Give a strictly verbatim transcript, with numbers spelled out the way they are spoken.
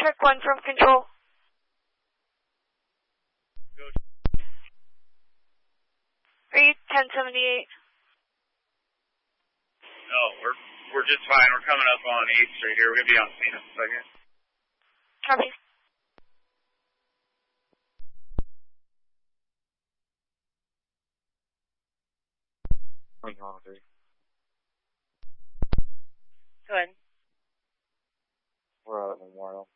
check one from control. Go. Read ten seventy-eight. No, we're we're just fine. We're coming up on eighth Street here. We're gonna be on scene in a second. Copy. Go ahead. We're out at Memorial.